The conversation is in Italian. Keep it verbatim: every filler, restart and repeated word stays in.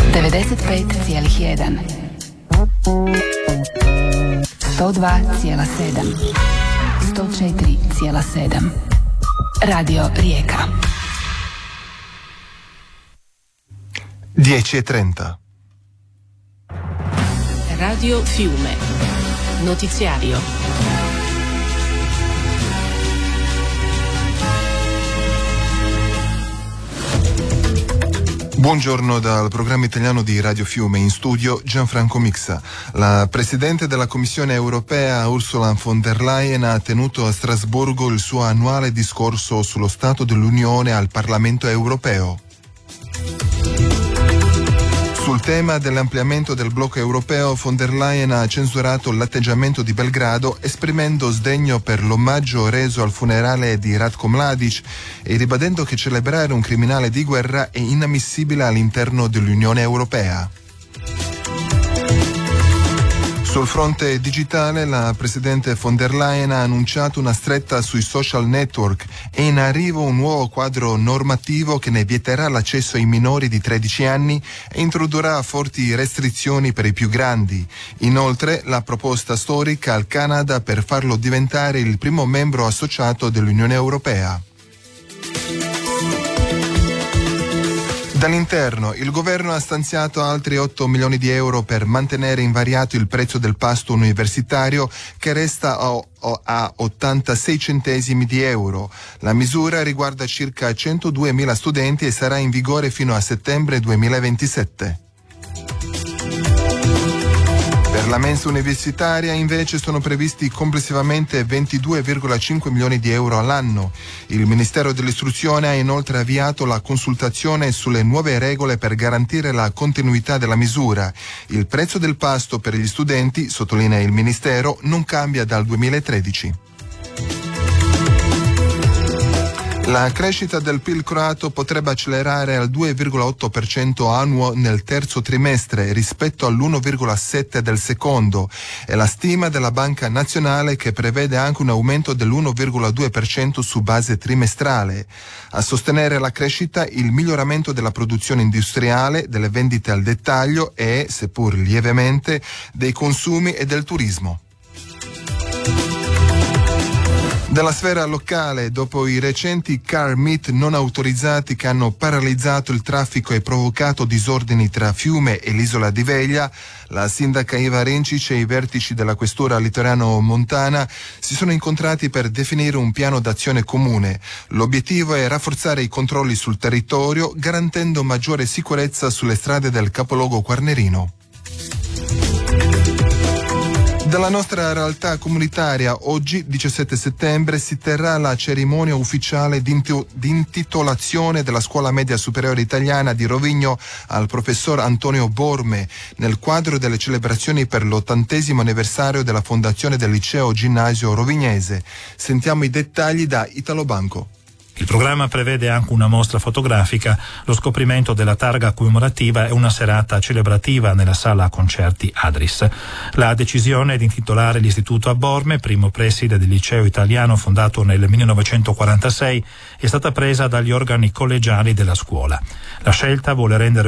devedeset pet zarez jedan, sto dva zarez sedam, sto četiri zarez sedam. Radio Rijeka. dieci e trenta. Radio Fiume. Notiziario. Buongiorno dal programma italiano di Radio Fiume, in studio Gianfranco Mixa. La Presidente della Commissione europea Ursula von der Leyen ha tenuto a Strasburgo il suo annuale discorso sullo Stato dell'Unione al Parlamento europeo. Sul tema dell'ampliamento del blocco europeo, von der Leyen ha censurato l'atteggiamento di Belgrado, esprimendo sdegno per l'omaggio reso al funerale di Ratko Mladic e ribadendo che celebrare un criminale di guerra è inammissibile all'interno dell'Unione europea. Sul fronte digitale, la Presidente von der Leyen ha annunciato una stretta sui social network e in arrivo un nuovo quadro normativo che ne vieterà l'accesso ai minori di tredici anni e introdurrà forti restrizioni per i più grandi. Inoltre, la proposta storica al Canada per farlo diventare il primo membro associato dell'Unione Europea. Dall'interno, il governo ha stanziato altri otto milioni di euro per mantenere invariato il prezzo del pasto universitario, che resta a, a ottantasei centesimi di euro. La misura riguarda circa centoduemila studenti e sarà in vigore fino a settembre duemilaventisette. Per la mensa universitaria invece sono previsti complessivamente ventidue virgola cinque milioni di euro all'anno. Il Ministero dell'Istruzione ha inoltre avviato la consultazione sulle nuove regole per garantire la continuità della misura. Il prezzo del pasto per gli studenti, sottolinea il Ministero, non cambia dal duemilatredici. La crescita del P I L croato potrebbe accelerare al due virgola otto per cento annuo nel terzo trimestre rispetto all'uno virgola sette del secondo. È la stima della Banca Nazionale, che prevede anche un aumento dell'uno virgola due per cento su base trimestrale. A sostenere la crescita il miglioramento della produzione industriale, delle vendite al dettaglio e, seppur lievemente, dei consumi e del turismo. Dalla sfera locale, dopo i recenti car meet non autorizzati che hanno paralizzato il traffico e provocato disordini tra Fiume e l'isola di Veglia, la sindaca Iva Rencic e i vertici della questura litorano-montana si sono incontrati per definire un piano d'azione comune. L'obiettivo è rafforzare i controlli sul territorio, garantendo maggiore sicurezza sulle strade del capoluogo quarnerino. Dalla nostra realtà comunitaria, oggi, diciassette settembre, si terrà la cerimonia ufficiale di intitolazione della Scuola Media Superiore Italiana di Rovigno al professor Antonio Borme, nel quadro delle celebrazioni per l'ottantesimo anniversario della fondazione del Liceo Ginnasio Rovignese. Sentiamo i dettagli da Italo Banco. Il programma prevede anche una mostra fotografica, lo scoprimento della targa commemorativa e una serata celebrativa nella sala concerti Adris. La decisione di intitolare l'istituto a Borme, primo preside del liceo italiano fondato nel millenovecentoquarantasei, è stata presa dagli organi collegiali della scuola. La scelta vuole rendere